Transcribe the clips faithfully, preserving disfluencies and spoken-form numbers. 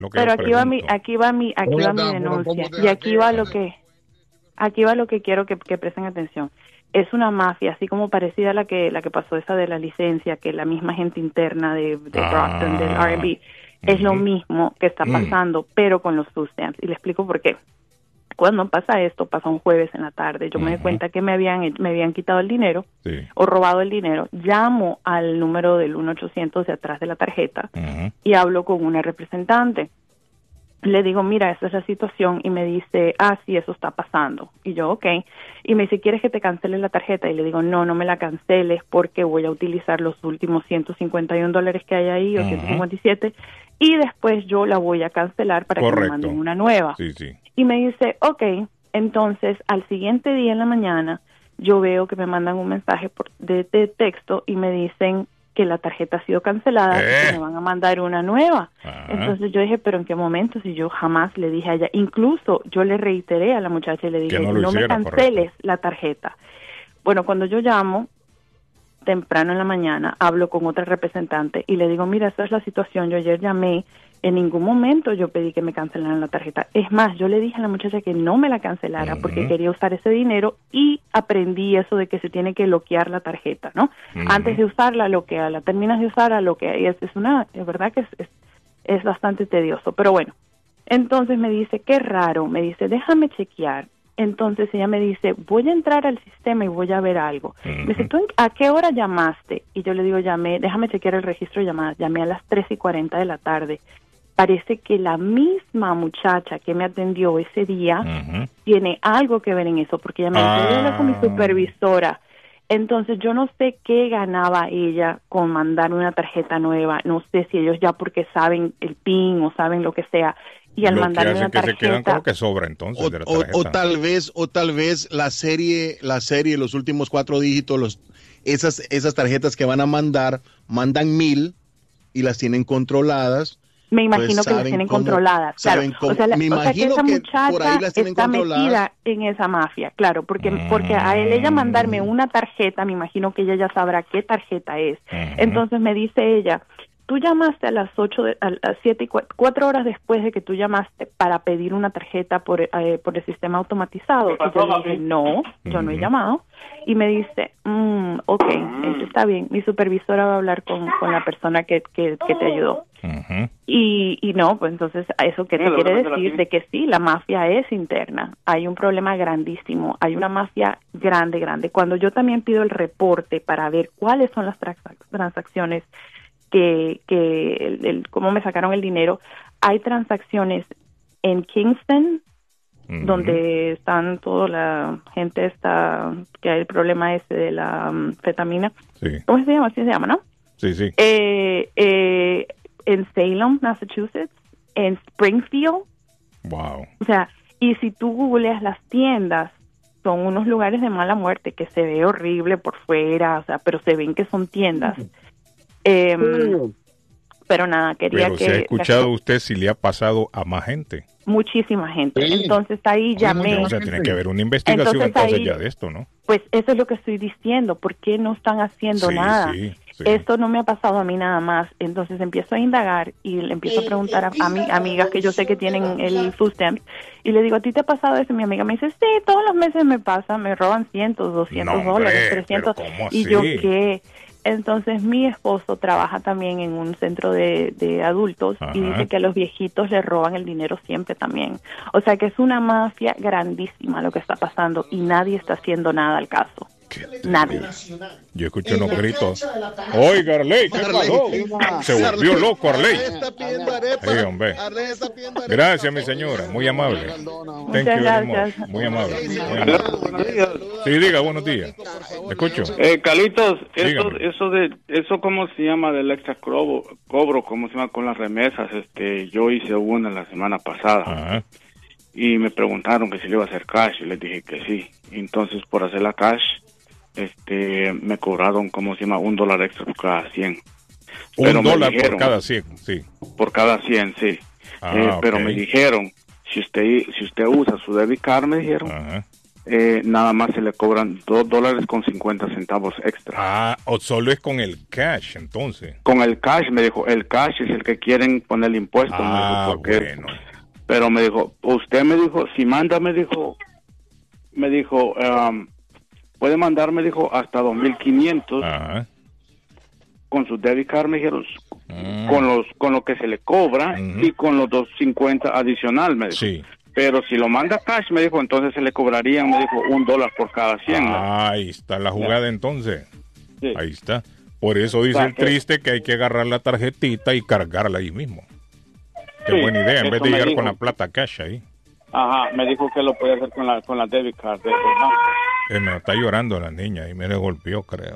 Lo que Pero yo aquí va mi, pregunto. aquí va mi, aquí va mi Pero, denuncia. ¿cómo te Y aquí va lo hace? que, aquí va lo que quiero que, que presten atención. Es una mafia, así como parecida a la que, la que pasó esa de la licencia, que la misma gente interna de, de Brockton, del Ah. R and B, es lo Ujú. mismo que está Mm. pasando, pero con los food stamps. Y le explico por qué. Cuando pasa esto, pasa un jueves en la tarde, yo me doy Ujú. cuenta que me habían, me habían quitado el dinero Sí. o robado el dinero, llamo al número del uno ochocientos de atrás de la tarjeta Ujú. y hablo con una representante. Le digo, mira, esta es la situación, y me dice, ah, sí, eso está pasando. Y yo, ok. Y me dice, ¿quieres que te cancele la tarjeta? Y le digo, no, no me la canceles porque voy a utilizar los últimos ciento cincuenta y un dólares que hay ahí, o Ujú. ciento cincuenta y siete, y después yo la voy a cancelar para que me Correcto. manden una nueva. Sí, sí. Y me dice, ok. Entonces, al siguiente día en la mañana, yo veo que me mandan un mensaje por, de, de texto y me dicen que la tarjeta ha sido cancelada y Eh. que me van a mandar una nueva. Ajá. Entonces yo dije, pero ¿en qué momento? Si yo jamás le dije a ella, incluso yo le reiteré a la muchacha y le dije, Que no no, lo me hiciera, canceles correcto. la tarjeta. Bueno, cuando yo llamo, temprano en la mañana, hablo con otra representante y le digo, mira, esa es la situación, yo ayer llamé, en ningún momento yo pedí que me cancelaran la tarjeta. Es más, yo le dije a la muchacha que no me la cancelara Ujú. porque quería usar ese dinero, y aprendí eso de que se tiene que bloquear la tarjeta, ¿no? Ujú. Antes de usarla, bloquea, la terminas de usarla, bloquea, y es, es una, es verdad que es, es, es bastante tedioso, pero bueno. Entonces me dice, qué raro, me dice, déjame chequear. Entonces ella me dice, voy a entrar al sistema y voy a ver algo. Me dice, ¿tú en- a qué hora llamaste? Y yo le digo, llamé, déjame chequear el registro de llamadas, llamé a las tres y cuarenta de la tarde. Parece que la misma muchacha que me atendió ese día Ujú. tiene algo que ver en eso, porque ella me dijo, voy a hablar con mi Ah. supervisora. Entonces yo no sé qué ganaba ella con mandar una tarjeta nueva, no sé si ellos ya porque saben el PIN o saben lo que sea, y al Lo que mandarme hace una que se quedan con tarjeta, lo que sobra entonces O, de la o- tarjeta. o tal vez, o tal vez la serie, la serie, los últimos cuatro dígitos, los, esas, esas tarjetas que van a mandar, mandan mil y las tienen controladas. me imagino Pues que las saben tienen cómo- controladas, claro. saben cómo- O sea, la- me o sea que imagino esa que por ahí muchacha las tienen está controladas. metida en esa mafia, claro, porque porque a él ella mandarme una tarjeta, me imagino que ella ya sabrá qué tarjeta es. Ujú. Entonces me dice ella, tú llamaste a las ocho, de, a las siete y cua- cuatro horas después de que tú llamaste para pedir una tarjeta por, eh, por el sistema automatizado. Y yo le dije, no, yo no he Ujú. llamado. Y me dice, mm, ok, eso está bien. Mi supervisora va a hablar con, con la persona que, que, que te ayudó. Ujú. Y, y no, pues entonces, ¿eso qué te quiere decir? De que sí, la mafia es interna. Hay un problema grandísimo. Hay una mafia grande, grande. Cuando yo también pido el reporte para ver cuáles son las transac- transacciones que, que el, el- cómo me sacaron el dinero, hay transacciones en Kingston, Ujú. donde están toda la gente está, que hay el problema ese de la um, fetamina. Sí, ¿Cómo se llama? Así se llama, ¿no? sí, sí. Eh, eh, en Salem, Massachusetts, en Springfield, Wow. o sea, y si tú googleas las tiendas, son unos lugares de mala muerte que se ve horrible por fuera, o sea, pero se ven que son tiendas. Eh, pero nada, quería Pero que... se ha escuchado usted si le ha pasado a más gente. Muchísima gente. Sí. Entonces ahí Oye, llamé. mucha O sea, gente. tiene que haber una investigación Entonces, entonces, ahí- ya de esto, ¿no? Pues eso es lo que estoy diciendo. ¿Por qué no están haciendo Sí, nada? sí, sí. Esto no me ha pasado a mí nada más. Entonces empiezo a indagar y le empiezo a preguntar a, a mis amigas que yo sé que tienen el food stamp, y le digo, ¿a ti te ha pasado eso? Mi amiga me dice, sí, todos los meses me pasa, me roban cientos, doscientos No, hombre, dólares, trescientos. pero ¿cómo Y yo, así? ¿qué? Entonces mi esposo trabaja también en un centro de, de adultos y Ajá. dice que a los viejitos le roban el dinero siempre también. O sea que es una mafia grandísima lo que está pasando y nadie está haciendo nada al caso. Qué Nadie. Yo escuché unos gritos. Oiga, Arley, ¿qué pasó? Se volvió loco, Arley. Arley está pidiendo arepa. Sí, hombre. Arley está pidiendo arepa. Gracias, mi señora. Muy amable. Thank Muchas you very gracias. much. Muy amable. Ey, Muy saluda, amable. Buenos días. Sí, diga, buenos días. Por favor, Escucho. Eh, Carlitos, eso, Dígame. eso de, eso cómo se llama del extra cobro, cobro, cómo se llama con las remesas, este, yo hice una la semana pasada Ajá. y me preguntaron que si le iba a hacer cash y les dije que sí. Entonces por hacer la cash, este, me cobraron como se llama un dólar extra por cada cien. Pero Un me dólar dijeron- por cada cien, sí. Por cada cien, sí. Ah, Eh, Pero ok. me dijeron, si usted, si usted usa su debit card, me dijeron, Ajá. eh, nada más se le cobran dos dólares con cincuenta centavos extra. Ah, o solo es con el cash, entonces. Con el cash, me dijo, el cash es el que quieren poner el impuesto. Ah, me dijo, porque, bueno. Pero me dijo, usted me dijo, si manda, me dijo, me dijo, um, puede mandar, me dijo, hasta dos mil quinientos Ajá. con su debit card, me dijeron, Mm. con los con lo que se le cobra Ujú. y con los dos cincuenta adicional, me dijo. Sí. Pero si lo manda cash, me dijo, entonces se le cobrarían, me dijo, un dólar por cada cien. Ah, ahí está la jugada entonces. Sí. Ahí está. Por eso dice O sea, el triste que hay que agarrar la tarjetita y cargarla ahí mismo. Qué Sí, buena idea, en eso vez de me llegar dijo. con la plata cash ahí. Ajá, me dijo que lo podía hacer con la con la debit card. De, de banco. Eh, me está llorando la niña y me le golpeó, creo.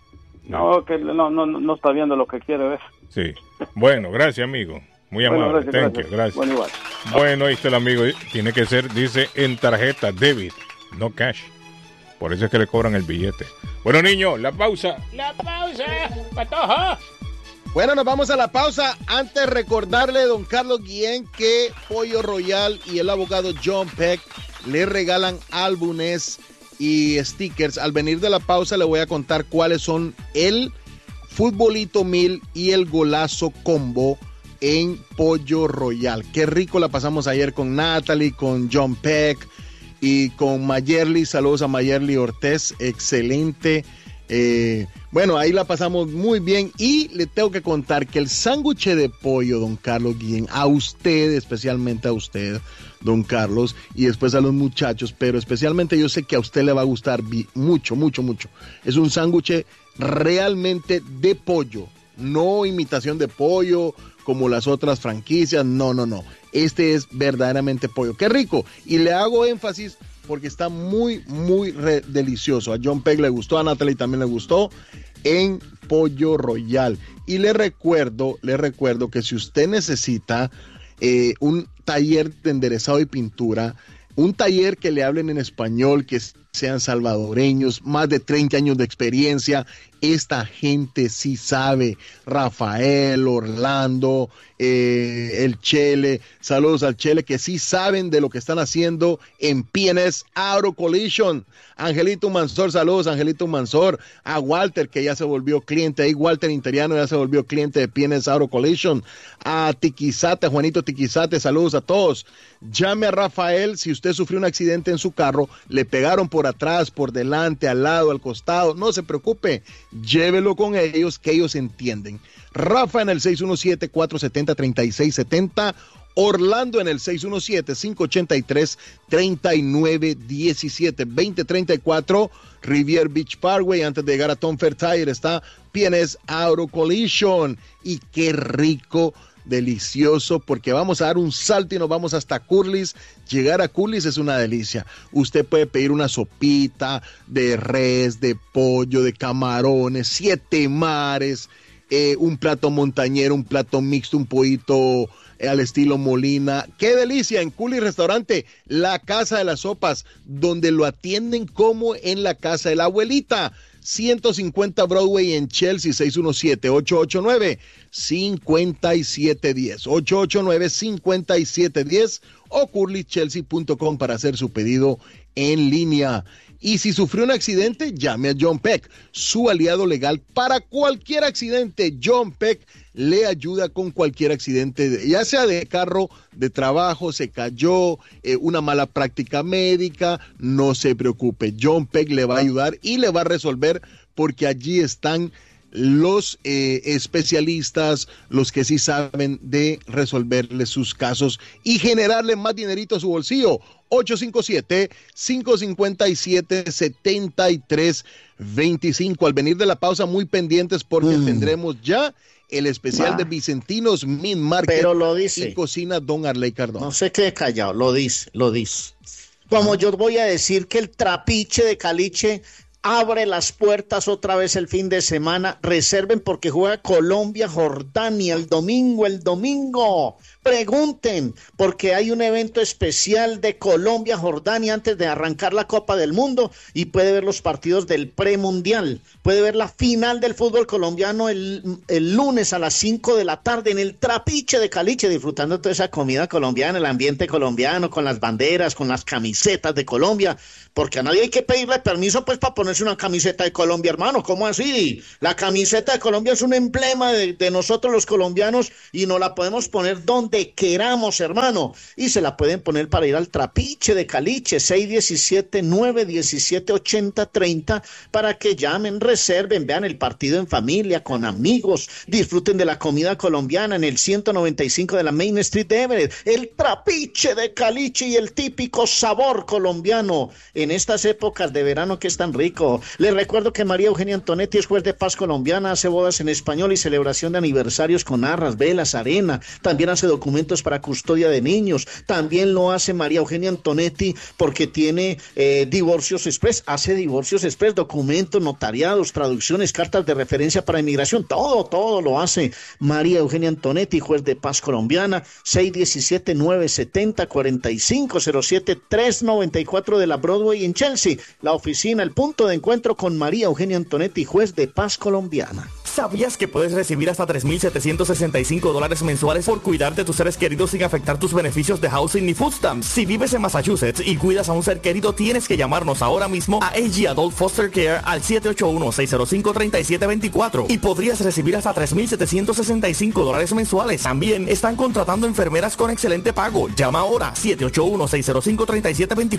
No, que no, no, no está viendo lo que quiere ver. Sí. Bueno, gracias, amigo. Muy Bueno, amable. gracias, Thank gracias. you, gracias. Bueno, igual. Bueno, ahí está el amigo. Tiene que ser, dice, en tarjeta debit, no cash. Por eso es que le cobran el billete. Bueno, niño, la pausa. La pausa, patojo. Bueno, nos vamos a la pausa. Antes recordarle, don Carlos Guillén, que Pollo Royal y el abogado John Peck le regalan álbumes y stickers. Al venir de la pausa le voy a contar cuáles son el Futbolito Mil y el Golazo Combo en Pollo Royal. Qué rico la pasamos ayer con Natalie, con John Peck y con Mayerly. Saludos a Mayerly Ortiz, excelente. Eh, bueno, ahí la pasamos muy bien y le tengo que contar que el sándwich de pollo, don Carlos Guillén, a usted, especialmente a usted, don Carlos, y después a los muchachos, pero especialmente yo sé que a usted le va a gustar mucho, mucho, mucho. Es un sándwich realmente de pollo, no imitación de pollo como las otras franquicias, no, no, no. Este es verdaderamente pollo. ¡Qué rico! Y le hago énfasis porque está muy, muy re- delicioso. A John Peck le gustó, a Natalie también le gustó, en Pollo Royal. Y le recuerdo, le recuerdo que si usted necesita eh, un taller de enderezado y pintura, un taller que le hablen en español, que sean salvadoreños, más de treinta años de experiencia, esta gente sí sabe. Rafael, Orlando, eh, el Chele, saludos al Chele, que sí saben de lo que están haciendo en P N S Auto Collision. Angelito Mansor, saludos Angelito Mansor, a Walter, que ya se volvió cliente ahí, Walter Interiano ya se volvió cliente de P N S Auto Collision, a Tiquizate, Juanito Tiquizate, saludos a todos. Llame a Rafael si usted sufrió un accidente en su carro, le pegaron por atrás, por delante, al lado, al costado, no se preocupe, llévelo con ellos, que ellos entienden. Rafa en el seis uno siete, cuatro siete cero, tres seis siete cero, Orlando en el seis uno siete, cinco ocho tres, tres nueve uno siete, veinte treinta y cuatro, Rivier Beach Parkway. Antes de llegar a Tom Fair Tire está P N S Auto Collision. Y qué rico, delicioso, porque vamos a dar un salto y nos vamos hasta Curly's. Llegar a Curly's es una delicia. Usted puede pedir una sopita de res, de pollo, de camarones, siete mares, eh, un plato montañero, un plato mixto, un pollito eh, al estilo Molina. ¡Qué delicia! En Curly's Restaurante, la casa de las sopas, donde lo atienden como en la casa de la abuelita. ciento cincuenta Broadway en Chelsea, seis uno siete, ocho ocho nueve, cinco siete uno cero, ocho ocho nueve, cinco siete uno cero o curly chelsea punto com para hacer su pedido en línea. Y si sufrió un accidente, llame a John Peck, su aliado legal para cualquier accidente. John Peck le ayuda con cualquier accidente, ya sea de carro, de trabajo, se cayó, eh, una mala práctica médica, no se preocupe. John Peck le va a ayudar y le va a resolver, porque allí están los eh, especialistas, los que sí saben de resolverle sus casos y generarle más dinerito a su bolsillo. ocho cinco siete, cinco cinco siete, siete tres dos cinco. Al venir de la pausa, muy pendientes, porque mm. tendremos ya el especial bah. de Vicentinos Meat Market. Pero lo dice. Y cocina Don Arley Cardona. No se quede callado, lo dice, lo dice. Como ah. yo voy a decir que el trapiche de Caliche abre las puertas otra vez el fin de semana. Reserven porque juega Colombia, Jordania el domingo, el domingo. Pregunten, porque hay un evento especial de Colombia, Jordania, antes de arrancar la Copa del Mundo, y puede ver los partidos del premundial. Puede ver la final del fútbol colombiano el, el lunes a las cinco de la tarde en el Trapiche de Caliche, disfrutando toda esa comida colombiana, el ambiente colombiano, con las banderas, con las camisetas de Colombia, porque a nadie hay que pedirle permiso pues para ponerse una camiseta de Colombia, hermano. ¿Cómo así? La camiseta de Colombia es un emblema de, de nosotros los colombianos y nos la podemos poner donde queramos, hermano. Y se la pueden poner para ir al Trapiche de Caliche, seis uno siete, nueve uno siete, ocho cero tres cero, para que llamen, reserven, vean el partido en familia, con amigos, disfruten de la comida colombiana en el ciento noventa y cinco de la Main Street de Everett, el Trapiche de Caliche y el típico sabor colombiano en estas épocas de verano que es tan rico. Les recuerdo que María Eugenia Antonetti es juez de paz colombiana, hace bodas en español y celebración de aniversarios con arras, velas, arena, también hace documentos para custodia de niños, también lo hace María Eugenia Antonetti porque tiene eh, divorcios express, hace divorcios express, documentos, notariados, traducciones, cartas de referencia para inmigración, todo, todo lo hace María Eugenia Antonetti, juez de paz colombiana, seis uno siete, nueve siete cero, cuatro cinco cero siete, tres nueve cuatro de la Broadway en Chelsea, la oficina, el punto de encuentro con María Eugenia Antonetti, juez de paz colombiana. ¿Sabías que puedes recibir hasta tres mil setecientos sesenta y cinco dólares mensuales por cuidar de tus seres queridos sin afectar tus beneficios de housing ni food stamps? Si vives en Massachusetts y cuidas a un ser querido, tienes que llamarnos ahora mismo a A G Adult Foster Care al siete ocho uno, seis cero cinco, tres siete dos cuatro y podrías recibir hasta tres mil setecientos sesenta y cinco dólares mensuales. También están contratando enfermeras con excelente pago. Llama ahora siete ocho uno, seis cero cinco, tres siete dos